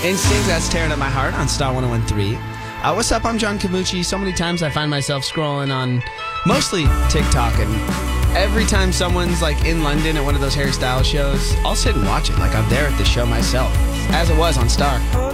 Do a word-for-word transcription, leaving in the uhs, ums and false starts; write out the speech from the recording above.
Instinct, that's Tearing Up My Heart on Star one oh one three. Uh, what's up? I'm John Camucci. So many times I find myself scrolling on mostly TikTok, and every time someone's like in London at one of those Harry Styles shows, I'll sit and watch it like I'm there at the show myself, as it was on Star.